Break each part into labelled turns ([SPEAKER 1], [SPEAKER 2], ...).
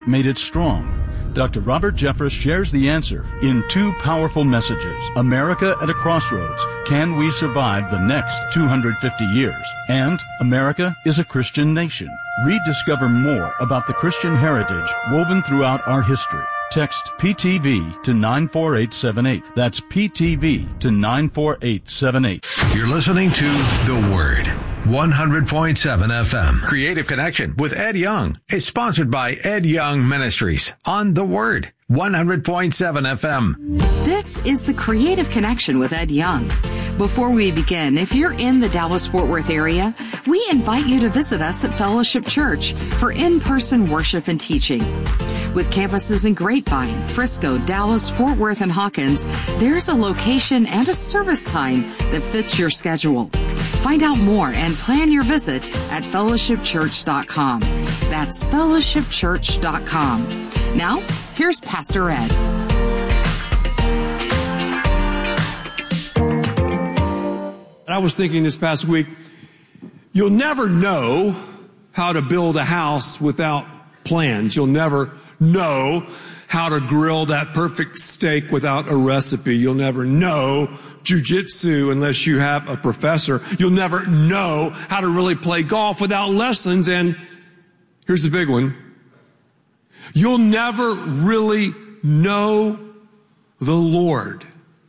[SPEAKER 1] made it strong? Dr. Robert Jeffress shares the answer in two powerful messages. America at a Crossroads. Can we survive the next 250 years? And America is a Christian nation. Rediscover more about the Christian heritage woven throughout our history. Text PTV to 94878. That's PTV to 94878.
[SPEAKER 2] You're listening to The Word. 100.7 FM. Creative Connection with Ed Young is sponsored by Ed Young Ministries on The Word. 100.7 FM.
[SPEAKER 3] This is the Creative Connection with Ed Young. Before we begin, if you're in the Dallas-Fort Worth area, we invite you to visit us at Fellowship Church for in-person worship and teaching. With campuses in Grapevine, Frisco, Dallas, Fort Worth, and Hawkins, there's a location and a service time that fits your schedule. Find out more and plan your visit at fellowshipchurch.com. That's fellowshipchurch.com. Now, here's Pastor Ed.
[SPEAKER 4] I was thinking this past week, you'll never know how to build a house without plans. You'll never know how to grill that perfect steak without a recipe. You'll never know jiu-jitsu unless you have a professor. You'll never know how to really play golf without lessons. And here's the big one. You'll never really know the Lord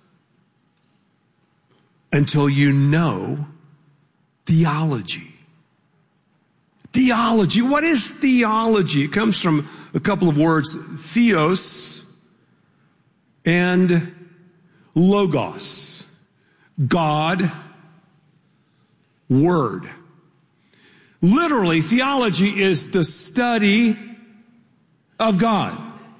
[SPEAKER 4] until you know theology. Theology. What is theology? It comes from a couple of words, theos and logos. God, Word. Literally, theology is the study of God.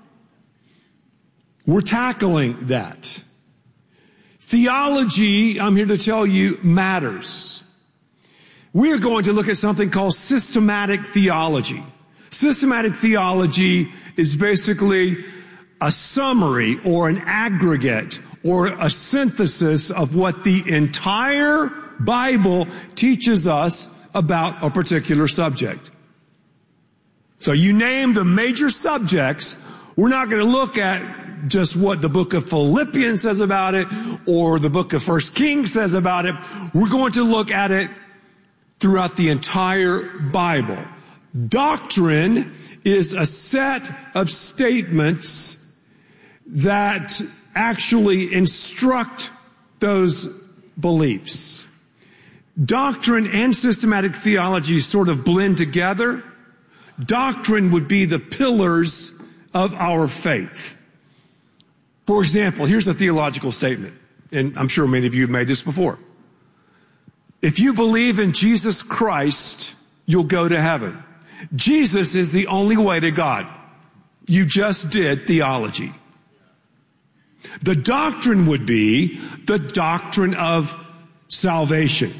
[SPEAKER 4] We're tackling that. Theology, I'm here to tell you, matters. We are going to look at something called systematic theology. Systematic theology is basically a summary or an aggregate or a synthesis of what the entire Bible teaches us about a particular subject. So you name the major subjects. We're not going to look at just what the book of Philippians says about it or the book of 1 Kings says about it. We're going to look at it throughout the entire Bible. Doctrine is a set of statements that actually instruct those beliefs. Doctrine and systematic theology sort of blend together. Doctrine would be the pillars of our faith. For example, here's a theological statement, and I'm sure many of you have made this before. If you believe in Jesus Christ, you'll go to heaven. Jesus is the only way to God. You just did theology. The doctrine would be the doctrine of salvation.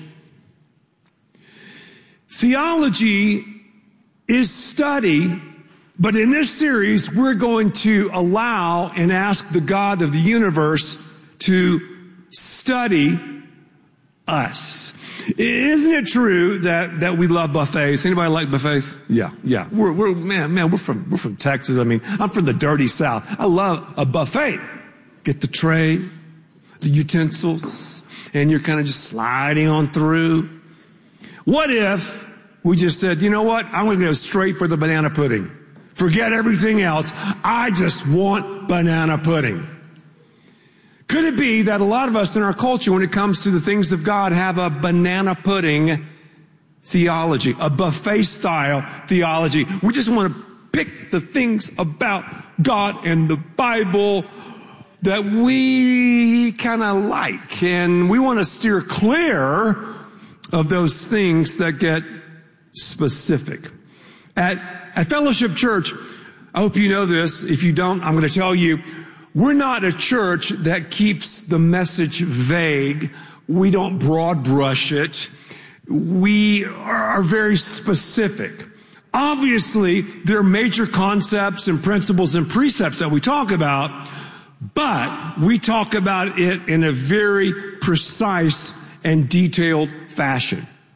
[SPEAKER 4] Theology is study, but in this series, we're going to allow and ask the God of the universe to study us. Isn't it true that we love buffets? Anybody like buffets? Yeah. We're from Texas. I mean, I'm from the dirty South. I love a buffet. Get the tray, the utensils, and you're kind of just sliding on through. What if we just said, you know what? I'm going to go straight for the banana pudding. Forget everything else. I just want banana pudding. Could it be that a lot of us in our culture, when it comes to the things of God, have a banana pudding theology, a buffet style theology? We just want to pick the things about God and the Bible that we kind of like, and we want to steer clear of those things that get specific. At Fellowship Church, I hope you know this. If you don't, I'm going to tell you, we're not a church that keeps the message vague. We don't broad brush it. We are very specific. Obviously, there are major concepts and principles and precepts that we talk about, but we talk about it in a very precise and detailed fashion.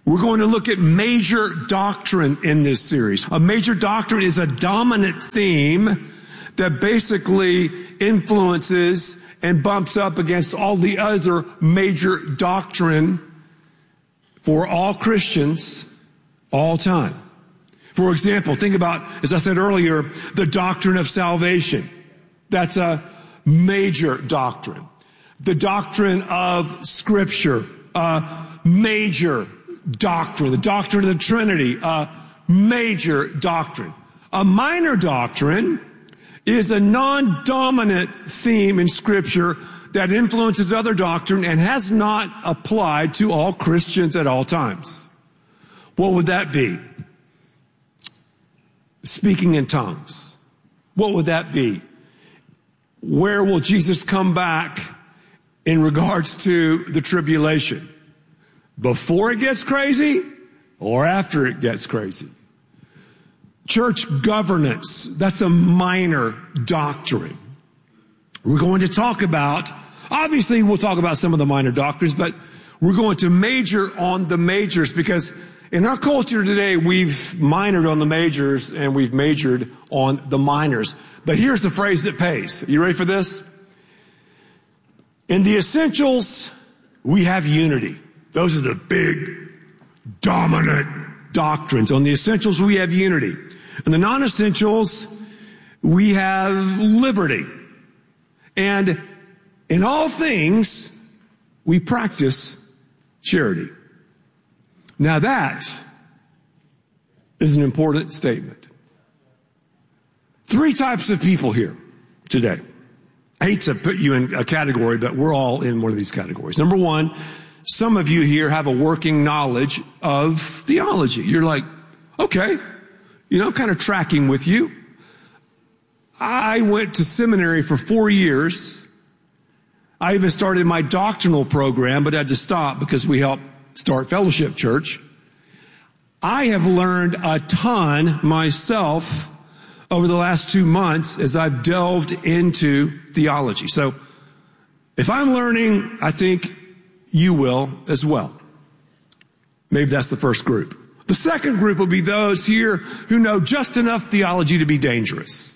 [SPEAKER 4] We're going to look at major doctrine in this series. A major doctrine is a dominant theme that basically influences and bumps up against all the other major doctrine for all Christians all time. For example, think about, as I said earlier, the doctrine of salvation. That's a major doctrine. The doctrine of Scripture, major doctrine. The doctrine of the Trinity, major doctrine. A minor doctrine is a non-dominant theme in Scripture that influences other doctrine and has not applied to all Christians at all times. What would that be? Speaking in tongues. What would that be? Where will Jesus come back in regards to the tribulation? Before it gets crazy or after it gets crazy? Church governance, that's a minor doctrine. We're going to talk about, obviously we'll talk about some of the minor doctrines, but we're going to major on the majors because in our culture today, we've minored on the majors and we've majored on the minors. But here's the phrase that pays. You ready for this? In the essentials, we have unity. Those are the big, dominant doctrines. On the essentials, we have unity. In the non-essentials, we have liberty. And in all things, we practice charity. Now that is an important statement. 3 types of people here today. I hate to put you in a category, but we're all in one of these categories. Number 1, some of you here have a working knowledge of theology. You're like, okay, I'm kind of tracking with you. I went to seminary for 4 years. I even started my doctrinal program, but had to stop because we helped start Fellowship Church. I have learned a ton myself over the last 2 months as I've delved into theology. So if I'm learning, I think you will as well. Maybe that's the first group. The second group will be those here who know just enough theology to be dangerous.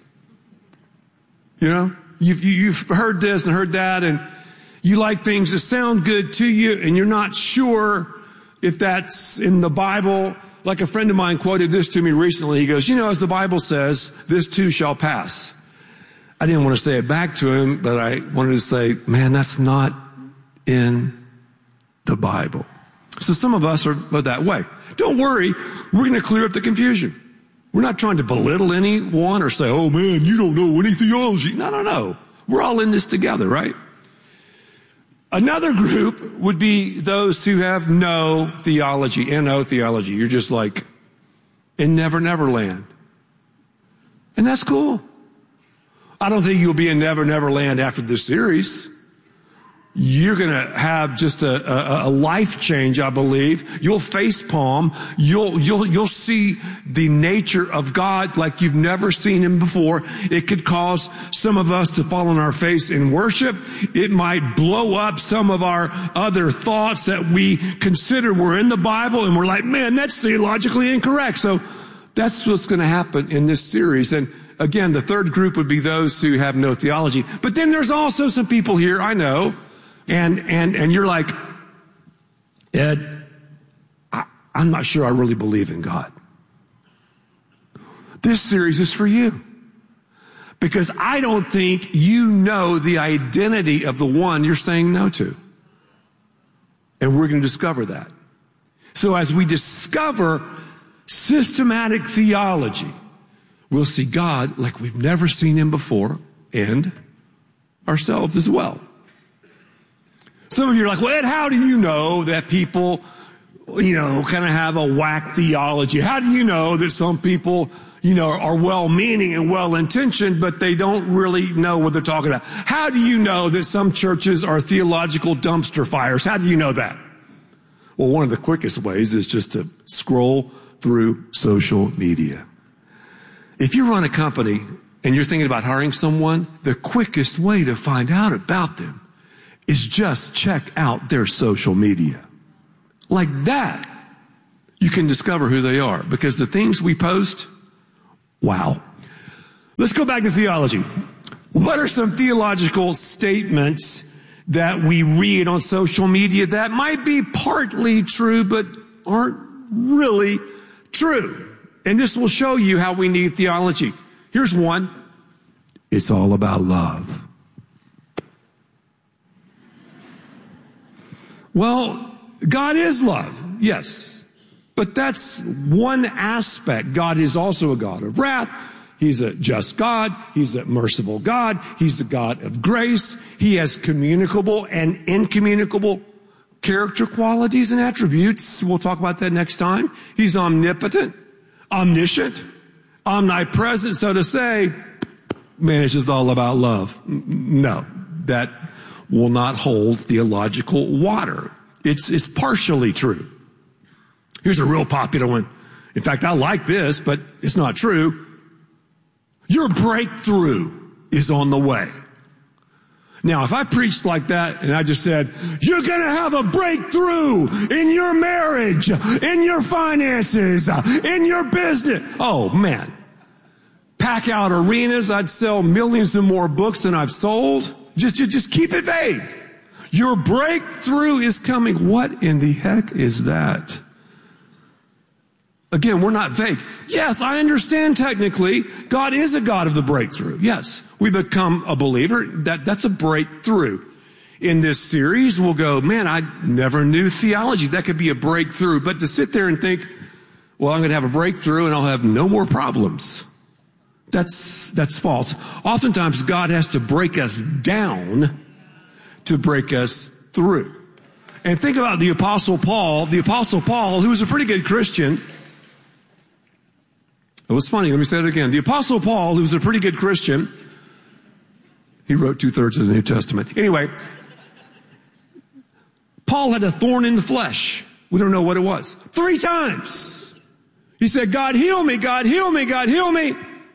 [SPEAKER 4] You've heard this and heard that, and you like things that sound good to you, and you're not sure if that's in the Bible. Like a friend of mine quoted this to me recently. He goes, as the Bible says, this too shall pass. I didn't want to say it back to him, but I wanted to say, man, that's not in the Bible. So some of us are that way. Don't worry. We're going to clear up the confusion. We're not trying to belittle anyone or say, oh man, you don't know any theology. No. We're all in this together, right? Another group would be those who have no theology, N-O theology. You're just like in Never Never Land. And that's cool. I don't think you'll be in Never Never Land after this series. You're going to have just a life change, I believe. You'll face palm. You'll see the nature of God like you've never seen him before. It could cause some of us to fall on our face in worship. It might blow up some of our other thoughts that we consider were in the Bible, and we're like, man, that's theologically incorrect. So that's what's going to happen in this series. And again, the third group would be those who have no theology. But then there's also some people here, I know, and you're like, Ed, I'm not sure I really believe in God. This series is for you. Because I don't think you know the identity of the one you're saying no to. And we're going to discover that. So as we discover systematic theology, we'll see God like we've never seen him before, and ourselves as well. Some of you are like, well, Ed, how do you know that people, kind of have a whack theology? How do you know that some people, are well-meaning and well-intentioned, but they don't really know what they're talking about? How do you know that some churches are theological dumpster fires? How do you know that? Well, one of the quickest ways is just to scroll through social media. If you run a company and you're thinking about hiring someone, the quickest way to find out about them is just check out their social media. Like that. you can discover who they are, because the things we post, wow. Let's go back to theology. What are some theological statements that we read on social media that might be partly true but aren't really true? And this will show you how we need theology. Here's one. It's all about love. Well, God is love, yes. But that's one aspect. God is also a God of wrath. He's a just God. He's a merciful God. He's a God of grace. He has communicable and incommunicable character qualities and attributes. We'll talk about that next time. He's omnipotent, omniscient, omnipresent. So to say, man, it's just all about love. No, that will not hold theological water. It's partially true. Here's a real popular one. In fact, I like this, but it's not true. Your breakthrough is on the way. Now, if I preached like that and I just said, you're going to have a breakthrough in your marriage, in your finances, in your business. Oh, man. Pack out arenas. I'd sell millions and more books than I've sold. Just keep it vague. Your breakthrough is coming. What in the heck is that? Again, we're not vague. Yes, I understand technically God is a God of the breakthrough. Yes, we become a believer. That's a breakthrough. In this series, we'll go, man, I never knew theology. That could be a breakthrough. But to sit there and think, well, I'm going to have a breakthrough and I'll have no more problems. That's false. Oftentimes, God has to break us down to break us through. And think about the Apostle Paul. The Apostle Paul, who was a pretty good Christian. It was funny. Let me say it again. The Apostle Paul, who was a pretty good Christian, he wrote 2/3 of the New Testament. Anyway, Paul had a thorn in the flesh. We don't know what it was. 3 times. He said, God, heal me, God, heal me, God, heal me.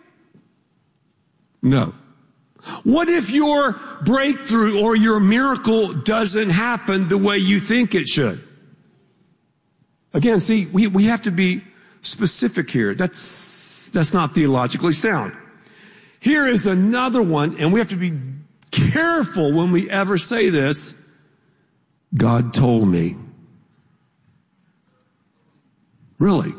[SPEAKER 4] No. What if your breakthrough or your miracle doesn't happen the way you think it should? Again, see, we have to be specific here. That's not theologically sound. Here is another one, and we have to be careful when we ever say this. God told me. Really?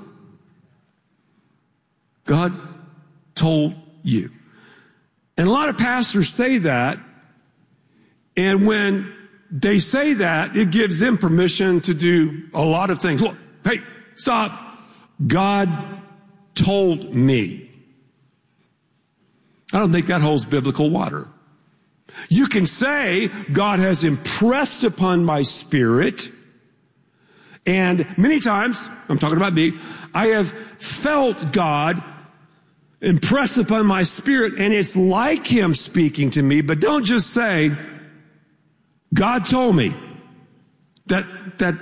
[SPEAKER 4] God told you. And a lot of pastors say that, and when they say that, it gives them permission to do a lot of things. Look, hey, stop. God told me. I don't think that holds biblical water. You can say, God has impressed upon my spirit, and many times, I'm talking about me, I have felt God impress upon my spirit, and it's like Him speaking to me, but don't just say, God told me. That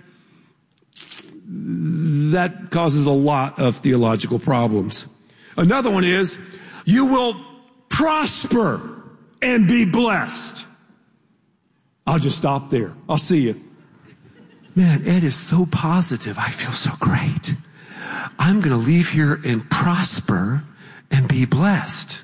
[SPEAKER 4] causes a lot of theological problems. Another one is, you will prosper and be blessed. I'll just stop there. I'll see you. Man, Ed is so positive. I feel so great. I'm going to leave here and prosper and be blessed.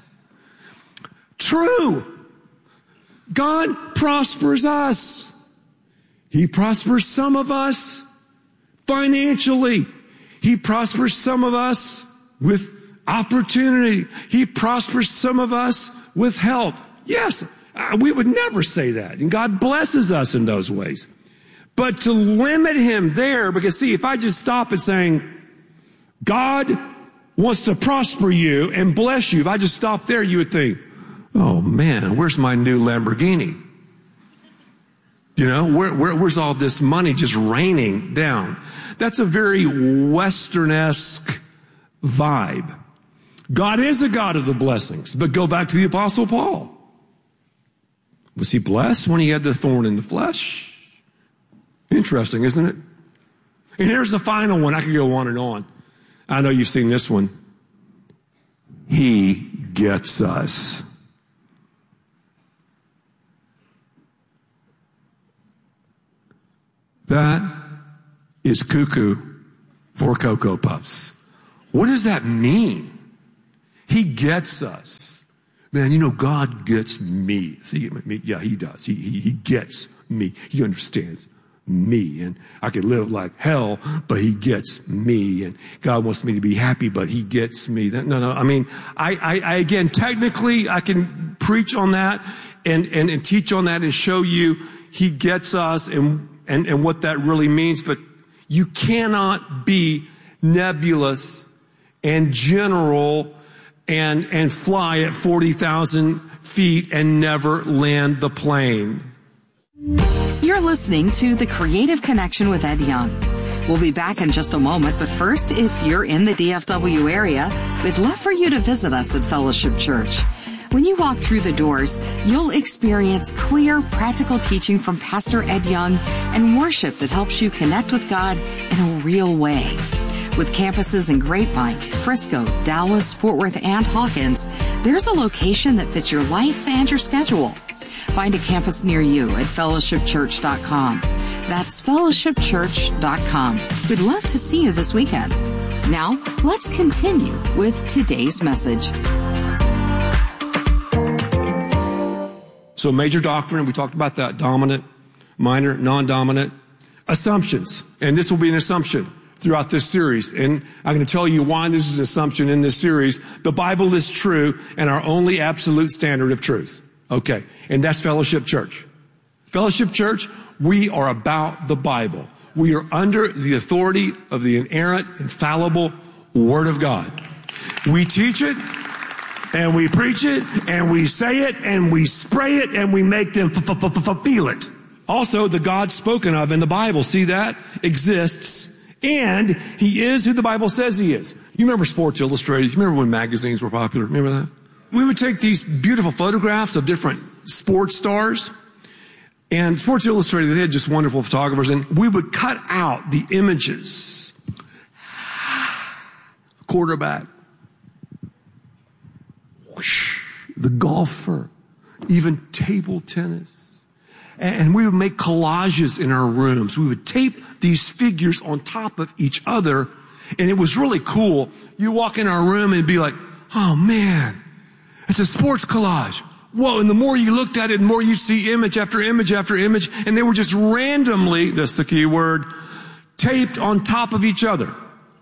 [SPEAKER 4] True. God prospers us. He prospers some of us financially. He prospers some of us with opportunity. He prospers some of us with health. Yes, we would never say that. And God blesses us in those ways. But to limit Him there, because see, if I just stop at saying, God wants to prosper you and bless you, if I just stop there, you would think, oh man, where's my new Lamborghini? You know, where's all this money just raining down? That's a very Western-esque vibe. God is a God of the blessings, but go back to the Apostle Paul. Was he blessed when he had the thorn in the flesh? Interesting, isn't it? And here's the final one. I could go on and on. I know you've seen this one. He gets us. That is cuckoo for Cocoa Puffs. What does that mean? He gets us. Man, you know, God gets me. See, yeah, he does. He gets me. He understands me. And I could live like hell, but he gets me. And God wants me to be happy, but he gets me. No. I mean, I again, technically, I can preach on that and teach on that and show you he gets us and what that really means. But you cannot be nebulous and general and fly at 40,000 feet and never land the plane.
[SPEAKER 3] You're listening to The Creative Connection with Ed Young. We'll be back in just a moment, but first, if you're in the DFW area, we'd love for you to visit us at Fellowship Church. When you walk through the doors, you'll experience clear, practical teaching from Pastor Ed Young and worship that helps you connect with God in a real way. With campuses in Grapevine, Frisco, Dallas, Fort Worth, and Hawkins, there's a location that fits your life and your schedule. Find a campus near you at fellowshipchurch.com. That's fellowshipchurch.com. We'd love to see you this weekend. Now, let's continue with today's message.
[SPEAKER 4] So major doctrine, we talked about that, dominant, minor, non-dominant, assumptions. And this will be an assumption throughout this series. And I'm going to tell you why this is an assumption in this series. The Bible is true and our only absolute standard of truth. Okay. And that's Fellowship Church. Fellowship Church, we are about the Bible. We are under the authority of the inerrant, infallible Word of God. We teach it and we preach it and we say it and we spray it and we make them feel it. Also, the God spoken of in the Bible, see that? Exists. And he is who the Bible says he is. You remember Sports Illustrated? You remember when magazines were popular? Remember that? We would take these beautiful photographs of different sports stars. And Sports Illustrated, they had just wonderful photographers. And we would cut out the images. Quarterback. Whoosh, the golfer. Even table tennis. And we would make collages in our rooms. We would tape these figures on top of each other. And it was really cool. You walk in our room and be like, oh man, it's a sports collage. Whoa. And the more you looked at it, the more you see image after image after image. And they were just randomly, that's the key word, taped on top of each other.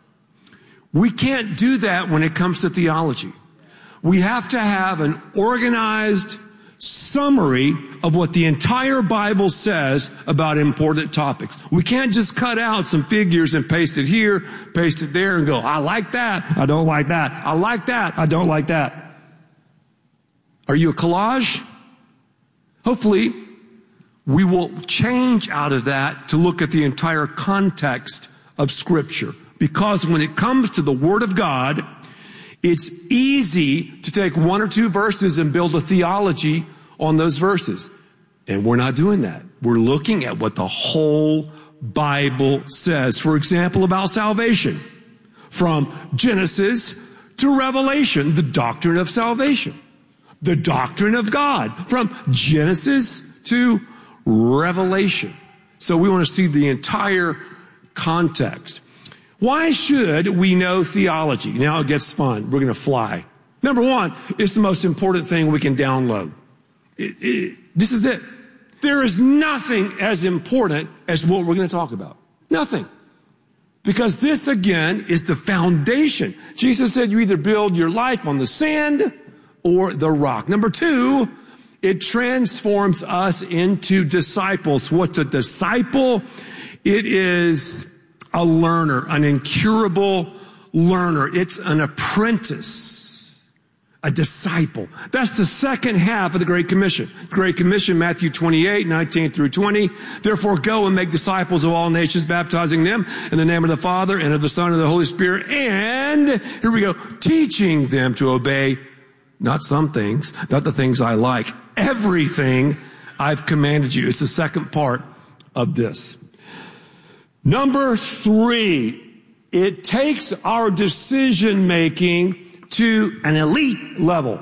[SPEAKER 4] We can't do that when it comes to theology. We have to have an organized summary of what the entire Bible says about important topics. We can't just cut out some figures and paste it here, paste it there, and go, I like that, I don't like that, I like that, I don't like that. Are you a collage? Hopefully, we will change out of that to look at the entire context of Scripture. Because when it comes to the Word of God, it's easy to take one or two verses and build a theology on those verses. And we're not doing that. We're looking at what the whole Bible says. For example, about salvation. From Genesis to Revelation, the doctrine of salvation. The doctrine of God. From Genesis to Revelation. So we want to see the entire context. Why should we know theology? Now it gets fun. We're going to fly. Number one, it's the most important thing we can download. This is it. There is nothing as important as what we're going to talk about. Nothing. Because this, again, is the foundation. Jesus said you either build your life on the sand or the rock. Number two, it transforms us into disciples. What's a disciple? It is a learner, an incurable learner. It's an apprentice, a disciple. That's the second half of the Great Commission. The Great Commission, Matthew 28, 19 through 20. Therefore, go and make disciples of all nations, baptizing them in the name of the Father and of the Son and of the Holy Spirit. And, here we go, teaching them to obey not some things, not the things I like, everything I've commanded you. It's the second part of this. Number three, it takes our decision making to an elite level.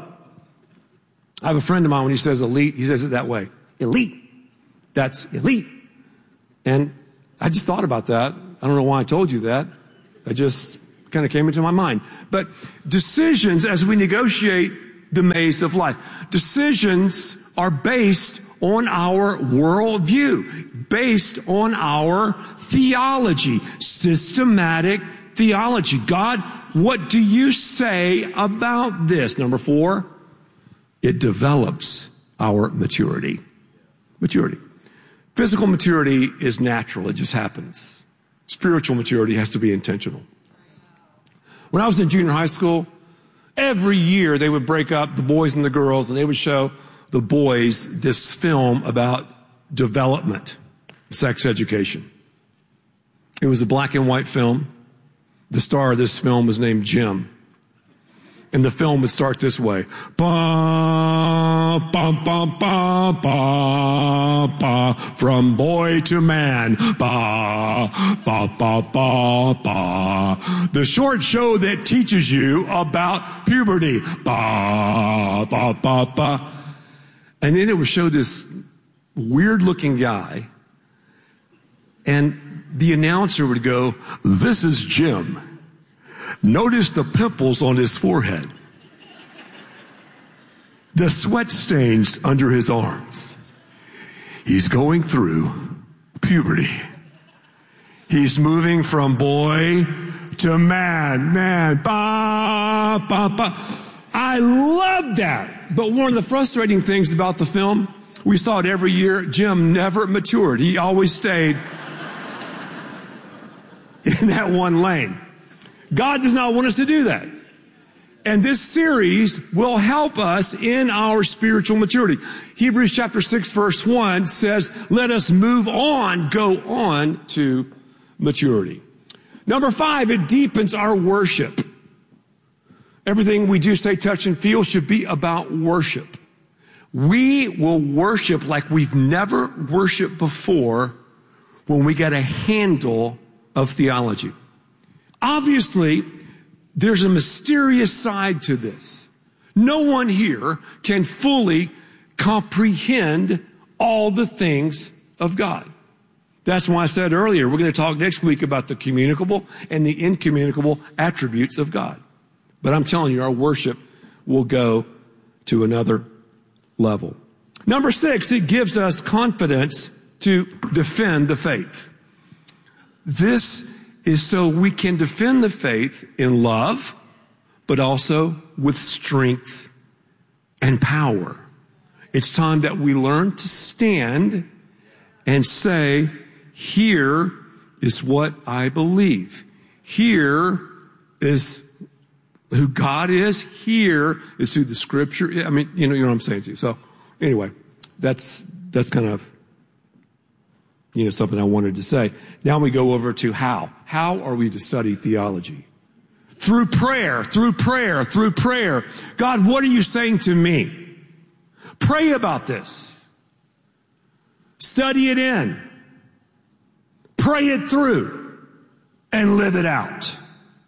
[SPEAKER 4] I have a friend of mine, when he says elite, he says it that way. Elite. That's elite. And I just thought about that. I don't know why I told you that. That just kind of came into my mind. But decisions as we negotiate the maze of life. Decisions are based on our worldview, based on our theology, systematic theology. God, what do you say about this? Number 4, it develops our maturity. Maturity. Physical maturity is natural. It just happens. Spiritual maturity has to be intentional. When I was in junior high school, every year they would break up the boys and the girls, and they would show the boys this film about development, sex education. It was a black and white film. The star of this film was named Jim. And the film would start this way. Ba, ba, ba, ba, ba, ba, from boy to man. Ba, ba, ba, ba, ba. The short show that teaches you about puberty. Ba, ba, ba, ba. And then it would show this weird looking guy. And the announcer would go, "This is Jim. Notice the pimples on his forehead. The sweat stains under his arms. He's going through puberty. He's moving from boy to man. Ba, ba, ba." I love that. But one of the frustrating things about the film, we saw it every year, Jim never matured. He always stayed in that one lane. God does not want us to do that. And this series will help us in our spiritual maturity. Hebrews chapter 6 verse 1 says, let us move on, go on to maturity. Number 5, it deepens our worship. Everything we do, say, touch, and feel should be about worship. We will worship like we've never worshiped before when we get a handle of theology. Obviously, there's a mysterious side to this. No one here can fully comprehend all the things of God. That's why I said earlier, we're going to talk next week about the communicable and the incommunicable attributes of God. But I'm telling you, our worship will go to another level. Number 6, it gives us confidence to defend the faith. This is so we can defend the faith in love, but also with strength and power. It's time that we learn to stand and say, here is what I believe. Here is who God is. Here is who the scripture is. I mean, you know what I'm saying to you. So anyway, that's kind of, something I wanted to say. Now we go over to how. How are we to study theology? Through prayer, through prayer, through prayer. God, what are you saying to me? Pray about this. Study it in. Pray it through and live it out.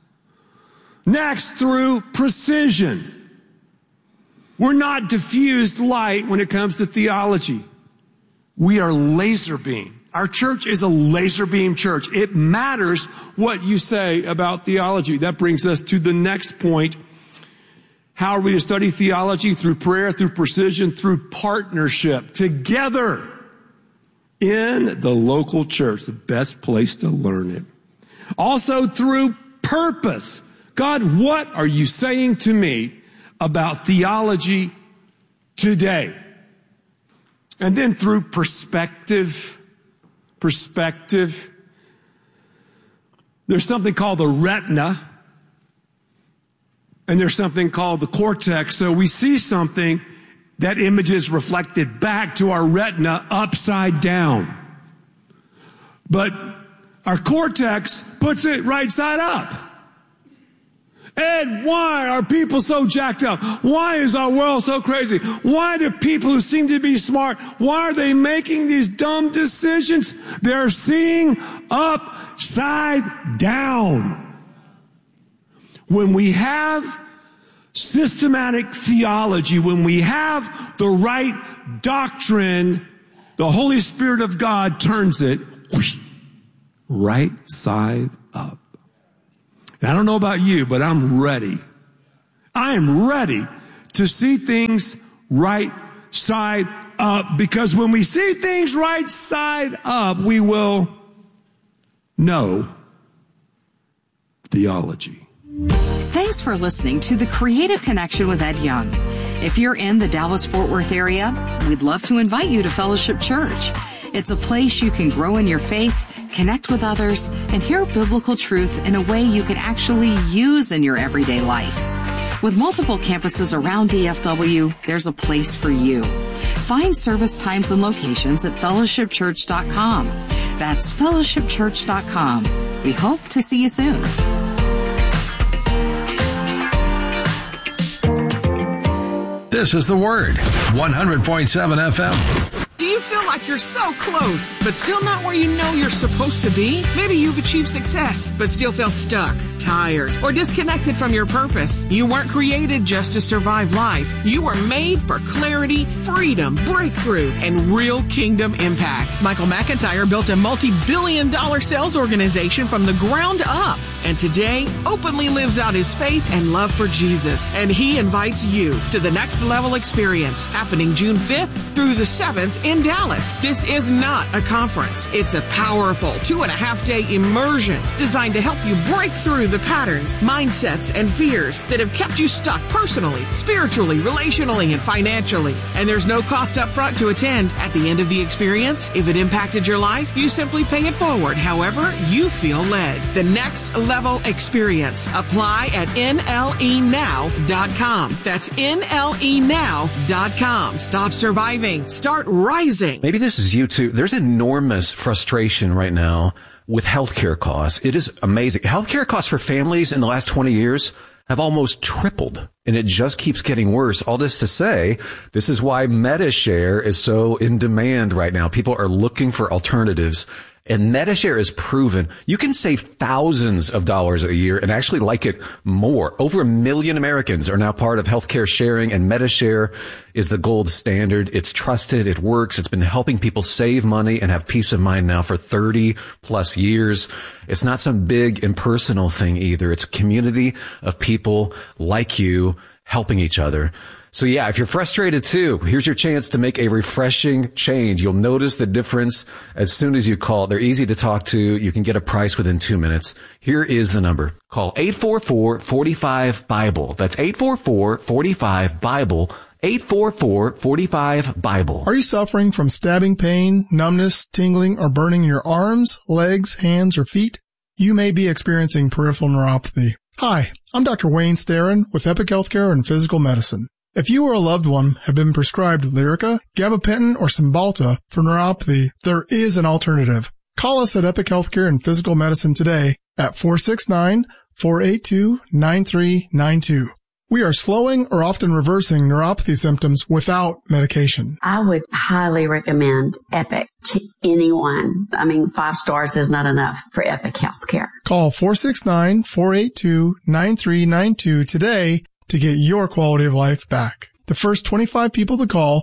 [SPEAKER 4] Next, through precision. We're not diffused light when it comes to theology. We are laser beam. Our church is a laser beam church. It matters what you say about theology. That brings us to the next point. How are we to study theology? Through prayer, through precision, through partnership, together in the local church, the best place to learn it. Also through purpose. God, what are you saying to me about theology today? And then through perspective. There's something called the retina, and there's something called the cortex. So we see something, that image is reflected back to our retina upside down. But our cortex puts it right side up. Ed, why are people so jacked up? Why is our world so crazy? Why do people who seem to be smart, why are they making these dumb decisions? They're seeing upside down. When we have systematic theology, when we have the right doctrine, the Holy Spirit of God turns it right side up. And I don't know about you, but I'm ready. I am ready to see things right side up, because when we see things right side up, we will know theology.
[SPEAKER 3] Thanks for listening to The Creative Connection with Ed Young. If you're in the Dallas-Fort Worth area, we'd love to invite you to Fellowship Church. It's a place you can grow in your faith, connect with others, and hear biblical truth in a way you can actually use in your everyday life. With multiple campuses around DFW, there's a place for you. Find service times and locations at fellowshipchurch.com. That's fellowshipchurch.com. We hope to see you soon.
[SPEAKER 2] This is The Word, 100.7 FM.
[SPEAKER 5] Do you feel like you're so close, but still not where you know you're supposed to be? Maybe you've achieved success, but still feel stuck, tired, or disconnected from your purpose. You weren't created just to survive life. You were made for clarity, freedom, breakthrough, and real kingdom impact. Michael McIntyre built a multi-billion-dollar sales organization from the ground up, and today openly lives out his faith and love for Jesus. And he invites you to the Next Level Experience, happening June 5th through the 7th in Dallas. This is not a conference. It's a powerful 2.5-day immersion designed to help you break through the patterns, mindsets, and fears that have kept you stuck personally, spiritually, relationally, and financially. And there's no cost up front to attend. At the end of the experience, if it impacted your life, you simply pay it forward however you feel led. The Next Level Experience. Apply at NLEnow.com. That's NLEnow.com. Stop surviving. Start rising.
[SPEAKER 6] Maybe this is you too. There's enormous frustration right now with healthcare costs. It is amazing. Healthcare costs for families in the last 20 years have almost tripled, and it just keeps getting worse. All this to say, this is why MediShare is so in demand right now. People are looking for alternatives. And MediShare is proven you can save thousands of dollars a year and actually like it more. Over 1 million Americans are now part of healthcare sharing, and MediShare is the gold standard. It's trusted. It works. It's been helping people save money and have peace of mind now for 30 plus years. It's not some big impersonal thing either. It's a community of people like you helping each other. So yeah, if you're frustrated too, here's your chance to make a refreshing change. You'll notice the difference as soon as you call. They're easy to talk to. You can get a price within 2 minutes. Here is the number. Call 844-45-BIBLE. That's 844-45-BIBLE. 844-45-BIBLE.
[SPEAKER 7] Are you suffering from stabbing pain, numbness, tingling, or burning in your arms, legs, hands, or feet? You may be experiencing peripheral neuropathy. Hi, I'm Dr. Wayne Starron with Epic Healthcare and Physical Medicine. If you or a loved one have been prescribed Lyrica, gabapentin, or Cymbalta for neuropathy, there is an alternative. Call us at Epic Healthcare and Physical Medicine today at 469-482-9392. We are slowing or often reversing neuropathy symptoms without medication.
[SPEAKER 8] I would highly recommend Epic to anyone. 5 stars is not enough for Epic Healthcare.
[SPEAKER 7] Call 469-482-9392 today to get your quality of life back. The first 25 people to call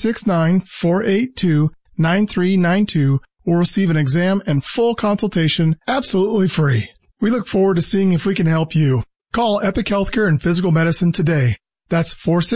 [SPEAKER 7] 469-482-9392 will receive an exam and full consultation absolutely free. We look forward to seeing if we can help you. Call Epic Healthcare and Physical Medicine today. That's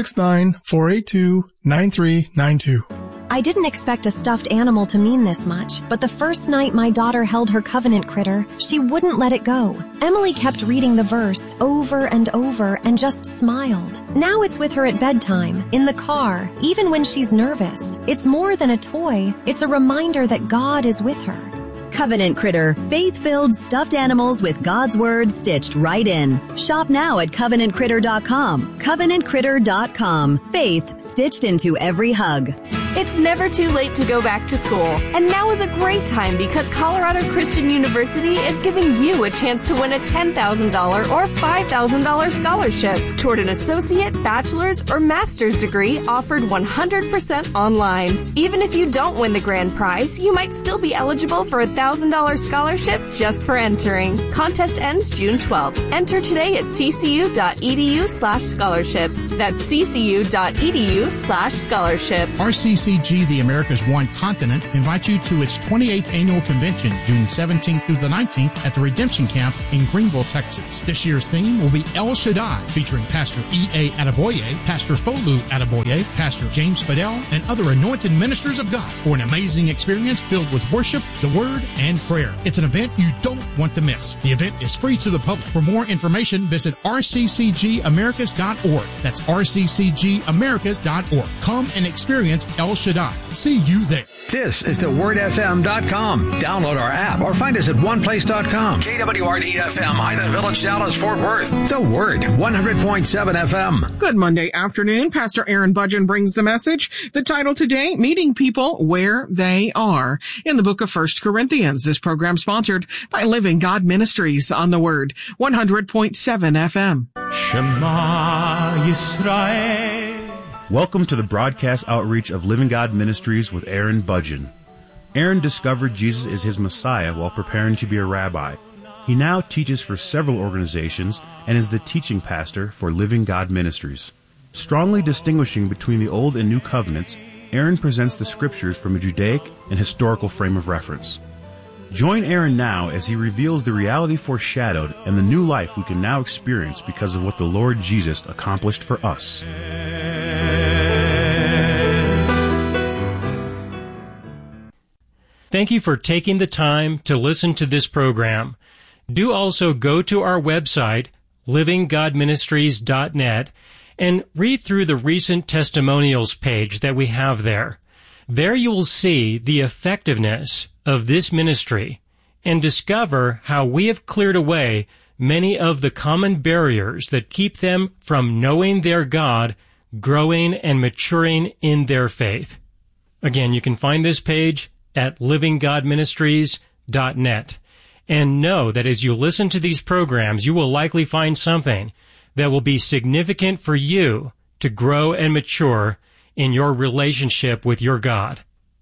[SPEAKER 7] 469-482-9392.
[SPEAKER 9] I didn't expect a stuffed animal to mean this much, but the first night my daughter held her covenant critter, she wouldn't let it go. Emily kept reading the verse over and over and just smiled. Now it's with her at bedtime, in the car, even when she's nervous. It's more than a toy. It's a reminder that God is with her.
[SPEAKER 10] Covenant Critter, faith-filled stuffed animals with God's Word stitched right in. Shop now at CovenantCritter.com. CovenantCritter.com. Faith stitched into every hug.
[SPEAKER 11] It's never too late to go back to school. And now is a great time because Colorado Christian University is giving you a chance to win a $10,000 or $5,000 scholarship toward an associate, bachelor's, or master's degree offered 100% online. Even if you don't win the grand prize, you might still be eligible for a $1,000 scholarship just for entering. Contest ends June 12th. Enter today at ccu.edu/scholarship. That's ccu.edu/scholarship.
[SPEAKER 12] RCC RCCG, the America's One Continent, invites you to its 28th annual convention, June 17th through the 19th at the Redemption Camp in Greenville, Texas. This year's theme will be El Shaddai, featuring Pastor E.A. Adeboye, Pastor Folu Adeboye, Pastor James Fidel, and other anointed ministers of God for an amazing experience filled with worship, the Word, and prayer. It's an event you don't want to miss. The event is free to the public. For more information, visit rccgamericas.org. That's rccgamericas.org. Come and experience El Shaddai. See you there.
[SPEAKER 2] This is thewordfm.com. Download our app or find us at oneplace.com. KWRD-FM, Highland Village, Dallas, Fort Worth. The Word, 100.7 FM.
[SPEAKER 5] Good Monday afternoon. Pastor Aaron Budgen brings the message. The title today, Meeting People Where They Are. In the book of 1 Corinthians, this program sponsored by Living God Ministries on the Word, 100.7 FM.
[SPEAKER 13] Shema Yisrael. Welcome to the broadcast outreach of Living God Ministries with Aaron Budgen. Aaron discovered Jesus is his Messiah while preparing to be a rabbi. He now teaches for several organizations and is the teaching pastor for Living God Ministries. Strongly distinguishing between the Old and New Covenants, Aaron presents the Scriptures from a Judaic and historical frame of reference. Join Aaron now as he reveals the reality foreshadowed and the new life we can now experience because of what the Lord Jesus accomplished for us.
[SPEAKER 14] Thank you for taking the time to listen to this program. Do also go to our website, livinggodministries.net, and read through the recent testimonials page that we have there. There you will see the effectiveness of this ministry and discover how we have cleared away many of the common barriers that keep them from knowing their God, growing and maturing in their faith. Again, you can find this page at livinggodministries.net. And know that as you listen to these programs, you will likely find something that will be significant for you to grow and mature in your relationship with your God.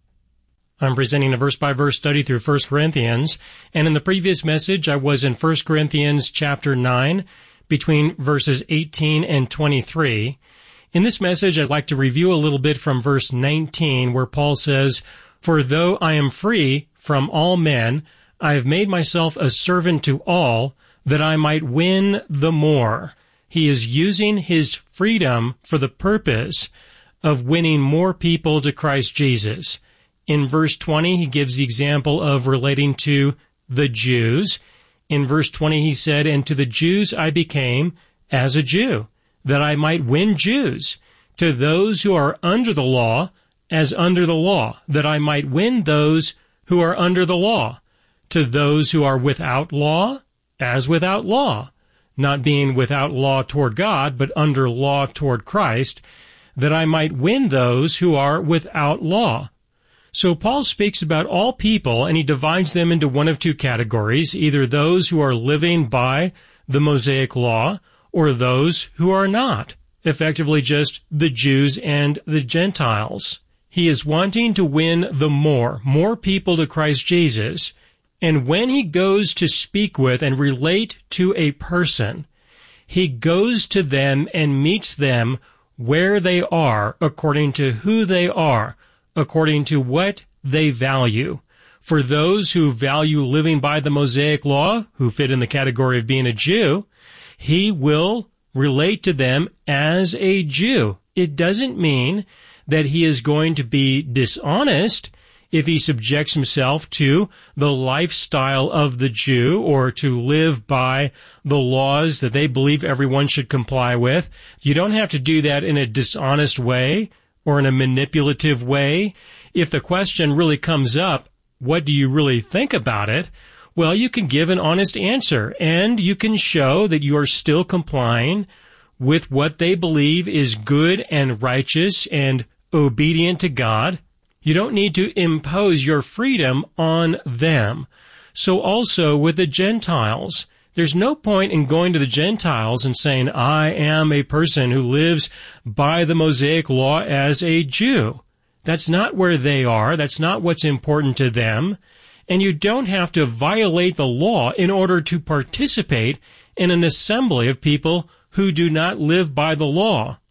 [SPEAKER 14] I'm presenting a verse-by-verse study through 1 Corinthians, and in the previous message, I was in 1 Corinthians chapter 9, between verses 18 and 23. In this message, I'd like to review a little bit from verse 19, where Paul says, "For though I am free from all men, I have made myself a servant to all, that I might win the more." He is using his freedom for the purpose of winning more people to Christ Jesus. In verse 20, he gives the example of relating to the Jews. In verse 20, he said, "And to the Jews I became as a Jew, that I might win Jews. To those who are under the law, as under the law, that I might win those who are under the law. To those who are without law, as without law, not being without law toward God, but under law toward Christ, that I might win those who are without law." So Paul speaks about all people, and he divides them into one of two categories, either those who are living by the Mosaic law, or those who are not, effectively just the Jews and the Gentiles. He is wanting to win the more people to Christ Jesus. And when he goes to speak with and relate to a person, he goes to them and meets them where they are, according to who they are, according to what they value. For those who value living by the Mosaic law, who fit in the category of being a Jew, he will relate to them as a Jew. It doesn't mean that he is going to be dishonest if he subjects himself to the lifestyle of the Jew or to live by the laws that they believe everyone should comply with. You don't have to do that in a dishonest way or in a manipulative way. If the question really comes up, what do you really think about it? Well, you can give an honest answer, and you can show that you are still complying with what they believe is good and righteous and obedient to God. You don't need to impose your freedom on them. So also with the Gentiles, there's no point in going to the Gentiles and saying, I am a person who lives by the Mosaic law as a Jew. That's not where they are. That's not what's important to them. And you don't have to violate the law in order to participate in an assembly of people who do not live by the law.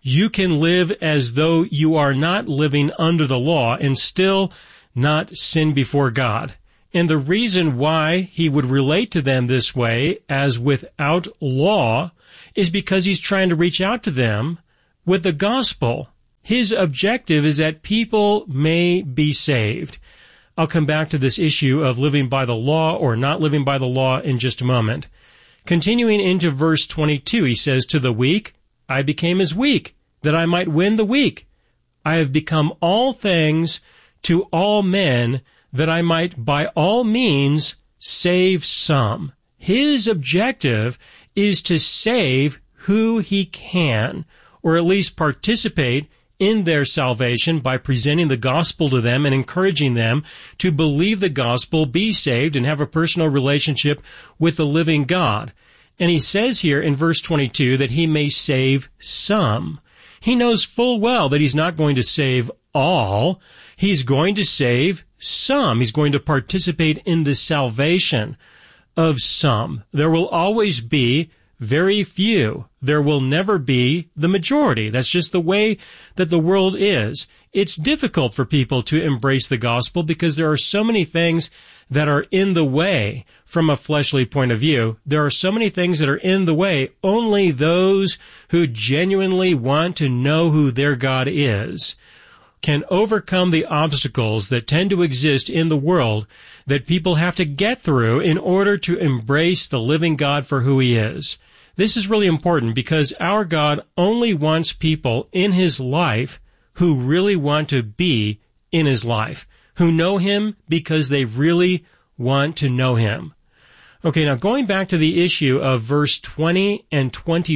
[SPEAKER 14] You can live as though you are not living under the law and still not sin before God. And the reason why he would relate to them this way, as without law, is because he's trying to reach out to them with the gospel. His objective is that people may be saved. I'll come back to this issue of living by the law or not living by the law in just a moment. Continuing into verse 22, he says, "To the weak, I became as weak, that I might win the weak. I have become all things to all men, that I might by all means save some." His objective is to save who he can, or at least participate in their salvation by presenting the gospel to them and encouraging them to believe the gospel, be saved, and have a personal relationship with the living God. And he says here in verse 22 that he may save some. He knows full well that he's not going to save all. He's going to save some. He's going to participate in the salvation of some. There will always be very few. There will never be the majority. That's just the way that the world is. It's difficult for people to embrace the gospel because there are so many things that are in the way from a fleshly point of view. There are so many things that are in the way. Only those who genuinely want to know who their God is can overcome the obstacles that tend to exist in the world that people have to get through in order to embrace the living God for who he is. This is really important because our God only wants people in his life who really want to be in his life, who know him because they really want to know him. Okay, now going back to the issue of verse 20 and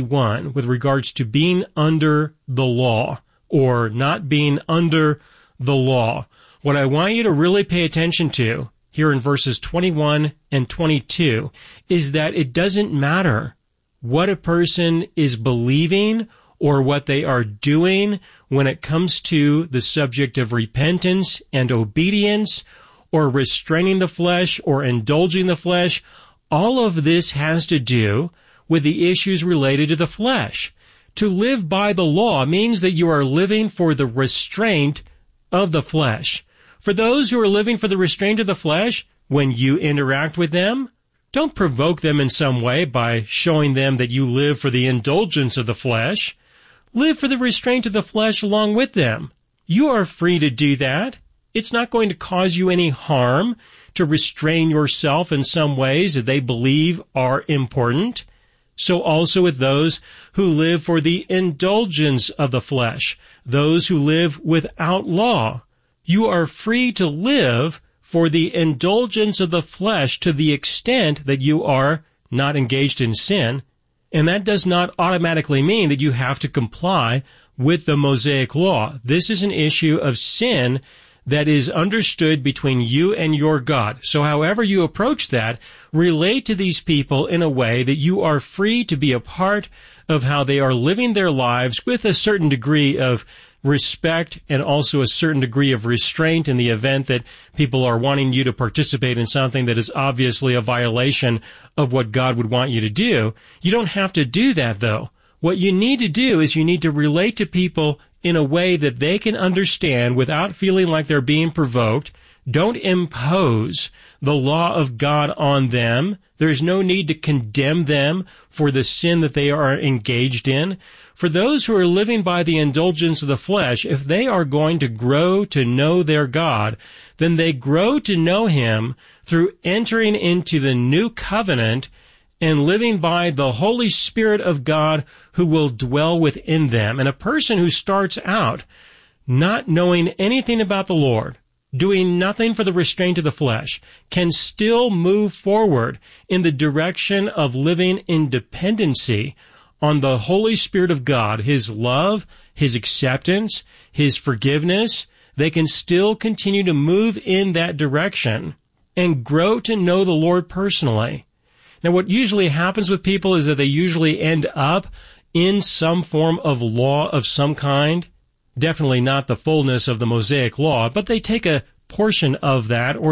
[SPEAKER 14] 21 with regards to being under the law or not being under the law, what I want you to really pay attention to here in verses 21 and 22 is that it doesn't matter what a person is believing or what they are doing when it comes to the subject of repentance and obedience or restraining the flesh or indulging the flesh. All of this has to do with the issues related to the flesh. To live by the law means that you are living for the restraint of the flesh. For those who are living for the restraint of the flesh, when you interact with them, don't provoke them in some way by showing them that you live for the indulgence of the flesh. Live for the restraint of the flesh along with them. You are free to do that. It's not going to cause you any harm to restrain yourself in some ways that they believe are important. So also with those who live for the indulgence of the flesh, those who live without law. You are free to live for the indulgence of the flesh to the extent that you are not engaged in sin. And that does not automatically mean that you have to comply with the Mosaic law. This is an issue of sin that is understood between you and your God. So however you approach that, relate to these people in a way that you are free to be a part of how they are living their lives with a certain degree of respect and also a certain degree of restraint in the event that people are wanting you to participate in something that is obviously a violation of what God would want you to do. You don't have to do that, though. What you need to do is you need to relate to people in a way that they can understand without feeling like they're being provoked. Don't impose the law of God on them. There's no need to condemn them for the sin that they are engaged in. For those who are living by the indulgence of the flesh, if they are going to grow to know their God, then they grow to know him through entering into the new covenant and living by the Holy Spirit of God who will dwell within them. And a person who starts out not knowing anything about the Lord, doing nothing for the restraint of the flesh, can still move forward in the direction of living in dependency on the Holy Spirit of God, his love, his acceptance, his forgiveness. They can still continue to move in that direction and grow to know the Lord personally. Now, what usually happens with people is that they usually end up in some form of law of some kind. Definitely not the fullness of the Mosaic law, but they take a portion of that, or they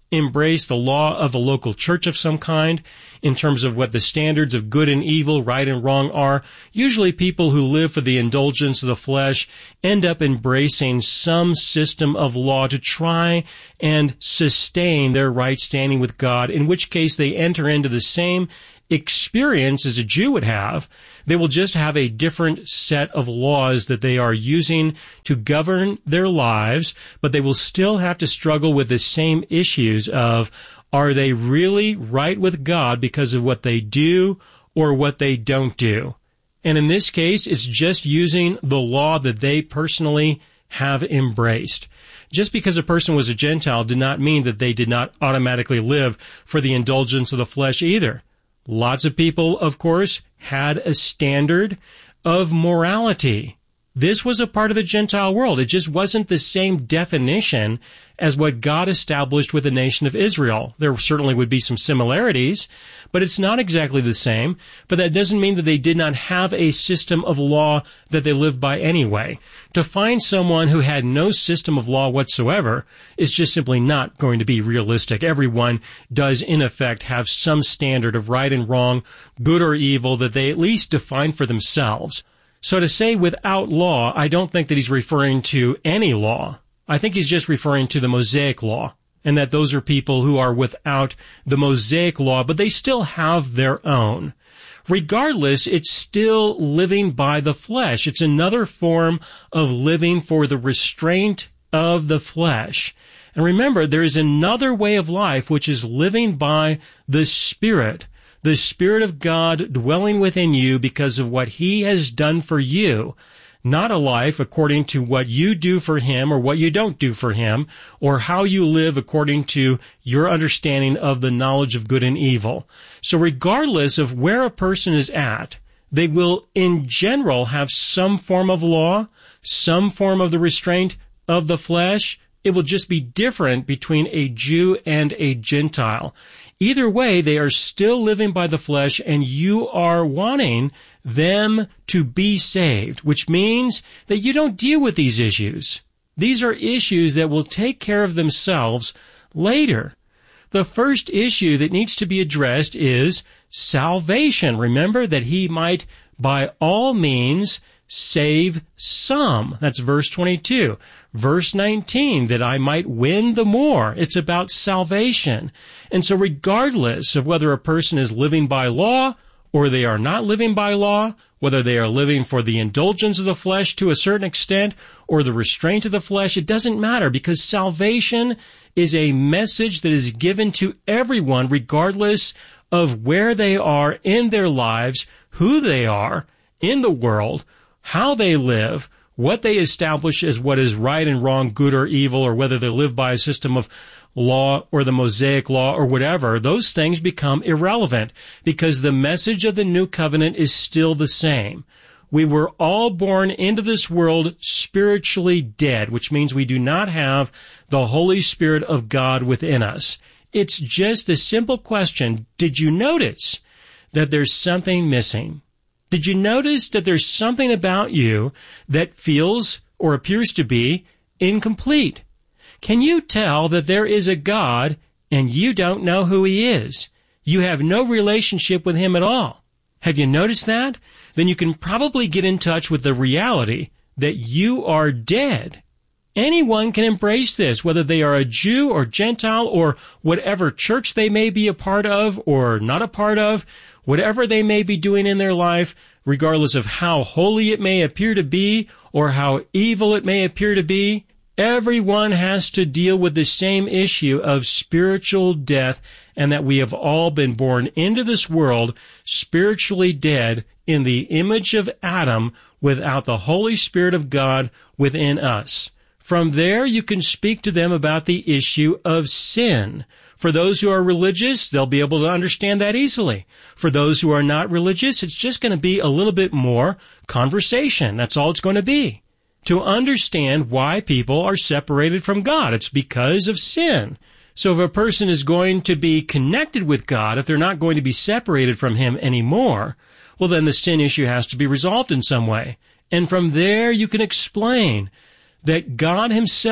[SPEAKER 14] embrace the law of a local church of some kind in terms of what the standards of good and evil, right and wrong are. Usually people who live for the indulgence of the flesh end up embracing some system of law to try and sustain their right standing with God, in which case they enter into the same experience as a Jew would have. They will just have a different set of laws that they are using to govern their lives, but they will still have to struggle with the same issues of, are they really right with God because of what they do or what they don't do? And in this case, it's just using the law that they personally have embraced. Just because a person was a Gentile did not mean that they did not automatically live for the indulgence of the flesh either. Lots of people, of course, had a standard of morality. This was a part of the Gentile world. It just wasn't the same definition as what God established with the nation of Israel. There certainly would be some similarities, but it's not exactly the same. But that doesn't mean that they did not have a system of law that they lived by anyway. To find someone who had no system of law whatsoever is just simply not going to be realistic. Everyone does, in effect, have some standard of right and wrong, good or evil, that they at least define for themselves. So to say without law, I don't think that he's referring to any law. I think he's just referring to the Mosaic law, and that those are people who are without the Mosaic law, but they still have their own. Regardless, it's still living by the flesh. It's another form of living for the restraint of the flesh. And remember, there is another way of life, which is living by the Spirit of God dwelling within you because of what He has done for you. Not a life according to what you do for Him or what you don't do for Him, or how you live according to your understanding of the knowledge of good and evil. So regardless of where a person is at, they will in general have some form of law, some form of the restraint of the flesh. It will just be different between a Jew and a Gentile. Either way, they are still living by the flesh, and you are wanting them to be saved, which means that you don't deal with these issues. These are issues that will take care of themselves later. The first issue that needs to be addressed is salvation. Remember that He might by all means save some. That's verse 22. Verse 19, that I might win the more. It's about salvation. And so regardless of whether a person is living by law or they are not living by law, whether they are living for the indulgence of the flesh to a certain extent or the restraint of the flesh, it doesn't matter, because salvation is a message that is given to everyone regardless of where they are in their lives, who they are in the world, how they live, what they establish as what is right and wrong, good or evil, or whether they live by a system of law or the Mosaic law or whatever. Those things become irrelevant because the message of the new covenant is still the same. We were all born into this world spiritually dead, which means we do not have the Holy Spirit of God within us. It's just a simple question. Did you notice that there's something missing? Did you notice that there's something about you that feels or appears to be incomplete? Can you tell that there is a God and you don't know who He is? You have no relationship with Him at all. Have you noticed that? Then you can probably get in touch with the reality that you are dead. Anyone can embrace this, whether they are a Jew or Gentile or whatever church they may be a part of or not a part of. Whatever they may be doing in their life, regardless of how holy it may appear to be or how evil it may appear to be, everyone has to deal with the same issue of spiritual death, and that we have all been born into this world spiritually dead in the image of Adam without the Holy Spirit of God within us. From there, you can speak to them about the issue of sin. For those who are religious, they'll be able to understand that easily. For those who are not religious, it's just going to be a little bit more conversation. That's all it's going to be. To understand why people are separated from God, it's because of sin. So if a person is going to be connected with God, if they're not going to be separated from Him anymore, well, then the sin issue has to be resolved in some way. And from there, you can explain that God Himself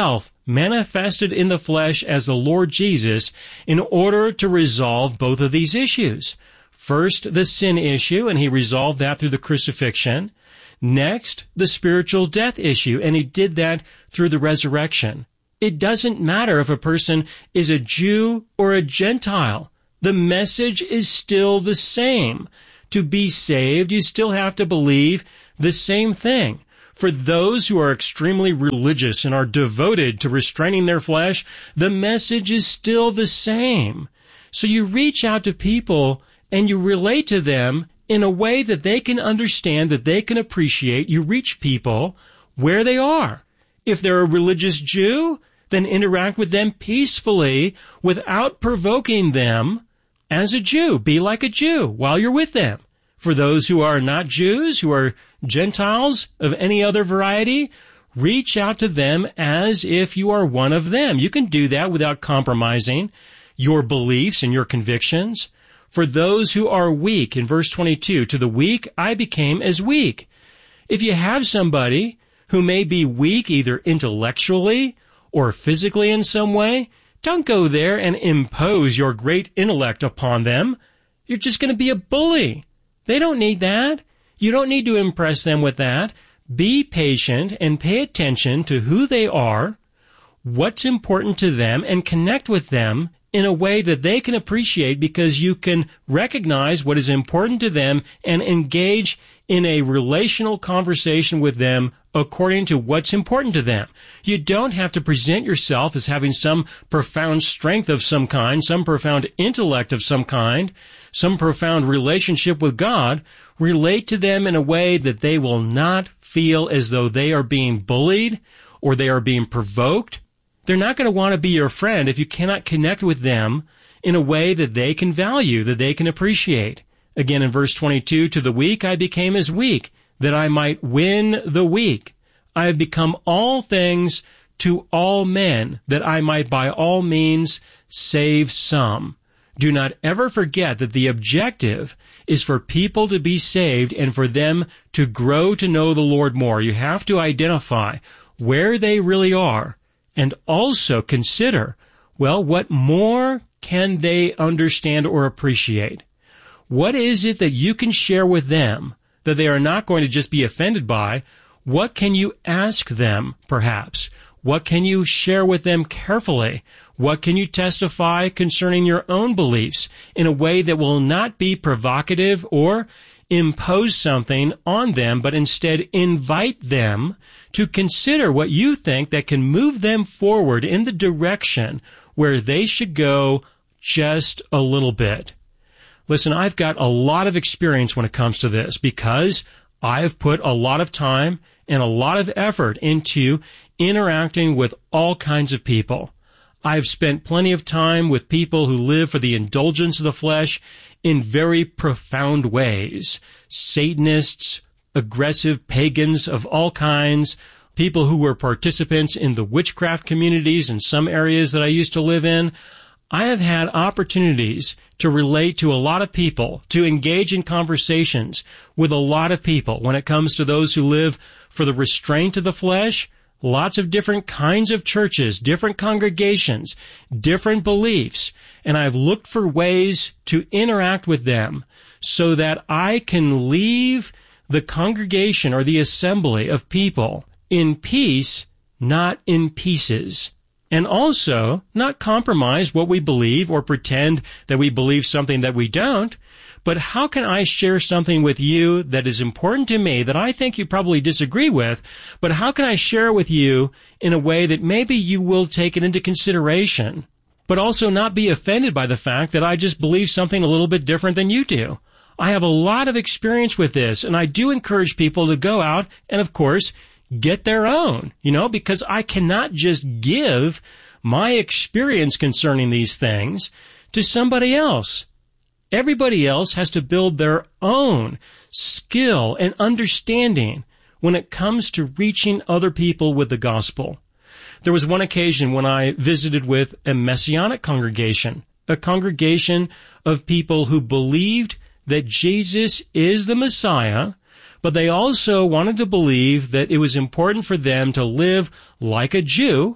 [SPEAKER 14] manifested in the flesh as the Lord Jesus in order to resolve both of these issues. First, the sin issue, and he resolved that through the crucifixion. Next, the spiritual death issue, and he did that through the resurrection. It doesn't matter if a person is a Jew or a Gentile. The message is still the same. To be saved, you still have to believe the same thing. For those who are extremely religious and are devoted to restraining their flesh, the message is still the same. So you reach out to people and you relate to them in a way that they can understand, that they can appreciate. You reach people where they are. If they're a religious Jew, then interact with them peacefully without provoking them as a Jew. Be like a Jew while you're with them. For those who are not Jews, who are Gentiles of any other variety, reach out to them as if you are one of them. You can do that without compromising your beliefs and your convictions. For those who are weak, in verse 22, to the weak I became as weak. If you have somebody who may be weak either intellectually or physically in some way, don't go there and impose your great intellect upon them. You're just going to be a bully. They don't need that. You don't need to impress them with that. Be patient and pay attention to who they are, what's important to them, and connect with them in a way that they can appreciate, because you can recognize what is important to them and engage in a relational conversation with them according to what's important to them. You don't have to present yourself as having some profound strength of some kind, some profound intellect of some kind, some profound relationship with God. Relate to them in a way that they will not feel as though they are being bullied or they are being provoked. They're not going to want to be your friend if you cannot connect with them in a way that they can value, that they can appreciate. Again, in verse 22, to the weak I became as weak, that I might win the weak. I have become all things to all men, that I might by all means save some. Do not ever forget that the objective is for people to be saved and for them to grow to know the Lord more. You have to identify where they really are and also consider, well, what more can they understand or appreciate? What is it that you can share with them that they are not going to just be offended by? What can you ask them, perhaps? What can you share with them carefully? What can you testify concerning your own beliefs in a way that will not be provocative or impose something on them, but instead invite them to consider what you think that can move them forward in the direction where they should go just a little bit? Listen, I've got a lot of experience when it comes to this because I've put a lot of time and a lot of effort into interacting with all kinds of people. I've spent plenty of time with people who live for the indulgence of the flesh in very profound ways. Satanists, aggressive pagans of all kinds, people who were participants in the witchcraft communities in some areas that I used to live in. I have had opportunities to relate to a lot of people, to engage in conversations with a lot of people when it comes to those who live for the restraint of the flesh. Lots of different kinds of churches, different congregations, different beliefs, and I've looked for ways to interact with them so that I can leave the congregation or the assembly of people in peace, not in pieces. And also not compromise what we believe or pretend that we believe something that we don't. But how can I share something with you that is important to me that I think you probably disagree with, but how can I share it with you in a way that maybe you will take it into consideration, but also not be offended by the fact that I just believe something a little bit different than you do? I have a lot of experience with this, and I do encourage people to go out and, of course, get their own, because I cannot just give my experience concerning these things to somebody else. Everybody else has to build their own skill and understanding when it comes to reaching other people with the gospel. There was one occasion when I visited with a Messianic congregation, a congregation of people who believed that Jesus is the Messiah, but they also wanted to believe that it was important for them to live like a Jew,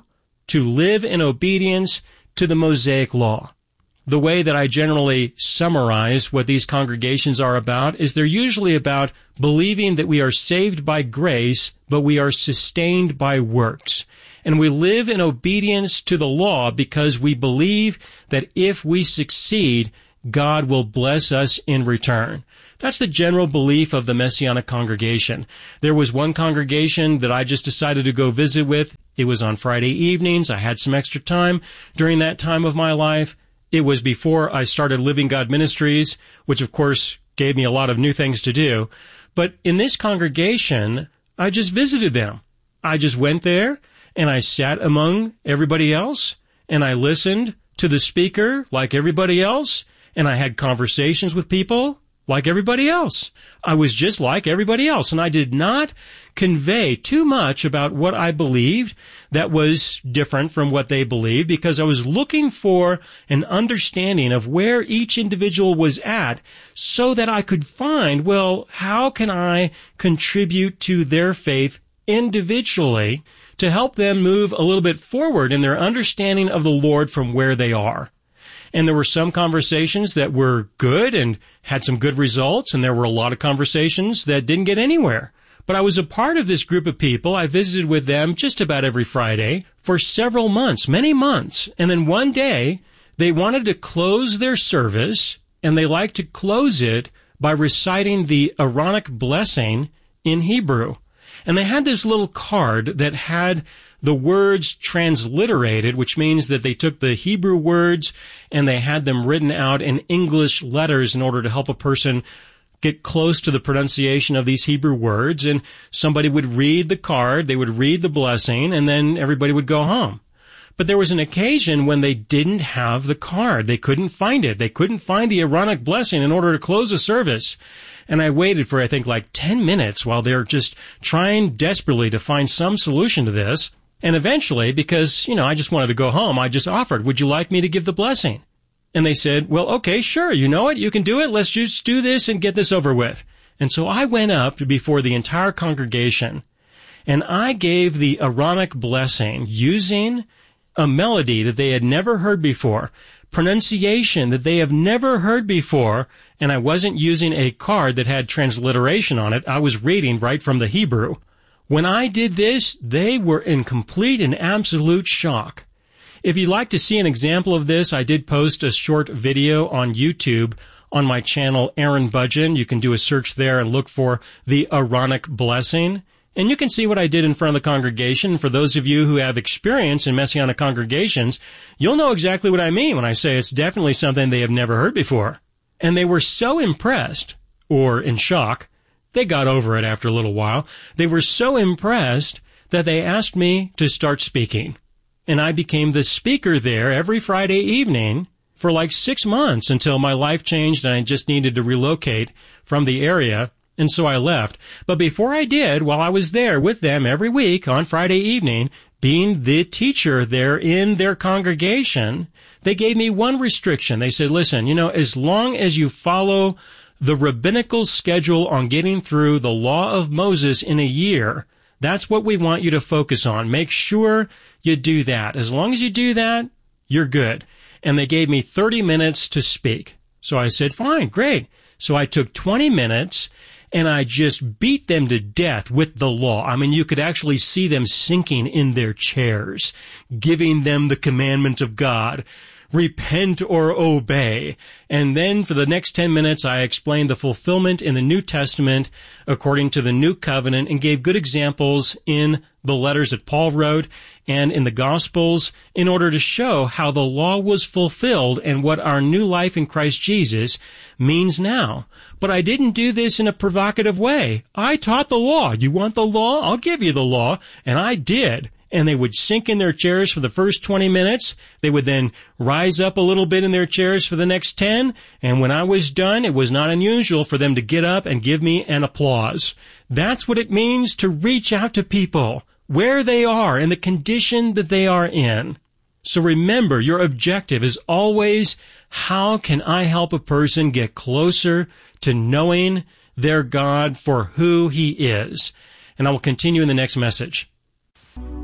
[SPEAKER 14] to live in obedience to the Mosaic Law. The way that I generally summarize what these congregations are about is they're usually about believing that we are saved by grace, but we are sustained by works. And we live in obedience to the law because we believe that if we succeed, God will bless us in return. That's the general belief of the Messianic congregation. There was one congregation that I just decided to go visit with. It was on Friday evenings. I had some extra time during that time of my life. It was before I started Living God Ministries, which of course gave me a lot of new things to do. But in this congregation, I just visited them. I just went there and I sat among everybody else and I listened to the speaker like everybody else and I had conversations with people like everybody else. I was just like everybody else, and I did not convey too much about what I believed that was different from what they believed, because I was looking for an understanding of where each individual was at so that I could find, well, how can I contribute to their faith individually to help them move a little bit forward in their understanding of the Lord from where they are. And there were some conversations that were good and had some good results, and there were a lot of conversations that didn't get anywhere. But I was a part of this group of people. I visited with them just about every Friday for several months, many months. And then one day, they wanted to close their service, and they liked to close it by reciting the Aaronic blessing in Hebrew. And they had this little card that had the words transliterated, which means that they took the Hebrew words and they had them written out in English letters in order to help a person get close to the pronunciation of these Hebrew words. And somebody would read the card, they would read the blessing, and then everybody would go home. But there was an occasion when they didn't have the card. They couldn't find it. They couldn't find the Aaronic blessing in order to close the service. And I waited for, I think, like 10 minutes while they were just trying desperately to find some solution to this. And eventually, because, I just wanted to go home, I just offered, would you like me to give the blessing? And they said, well, okay, sure, you know it, you can do it, let's just do this and get this over with. And so I went up before the entire congregation, and I gave the Aaronic blessing using a melody that they had never heard before, pronunciation that they have never heard before, and I wasn't using a card that had transliteration on it. I was reading right from the Hebrew. When I did this, they were in complete and absolute shock. If you'd like to see an example of this, I did post a short video on YouTube on my channel, Aaron Budgen. You can do a search there and look for the Aaronic blessing. And you can see what I did in front of the congregation. For those of you who have experience in Messianic congregations, you'll know exactly what I mean when I say it's definitely something they have never heard before. And they were so impressed, or in shock, they got over it after a little while. They were so impressed that they asked me to start speaking. And I became the speaker there every Friday evening for like 6 months until my life changed and I just needed to relocate from the area. And so I left. But before I did, while I was there with them every week on Friday evening, being the teacher there in their congregation, they gave me one restriction. They said, listen, as long as you follow the rabbinical schedule on getting through the law of Moses in a year, that's what we want you to focus on. Make sure you do that. As long as you do that, you're good. And they gave me 30 minutes to speak. So I said, fine, great. So I took 20 minutes and I just beat them to death with the law. I mean, you could actually see them sinking in their chairs, giving them the commandment of God. Repent or obey. And then for the next 10 minutes, I explained the fulfillment in the New Testament according to the New Covenant and gave good examples in the letters that Paul wrote and in the Gospels in order to show how the law was fulfilled and what our new life in Christ Jesus means now. But I didn't do this in a provocative way. I taught the law. You want the law? I'll give you the law. And I did. And they would sink in their chairs for the first 20 minutes. They would then rise up a little bit in their chairs for the next 10. And when I was done, it was not unusual for them to get up and give me an applause. That's what it means to reach out to people where they are in the condition that they are in. So remember, your objective is always, how can I help a person get closer to knowing their God for who He is? And I will continue in the next message.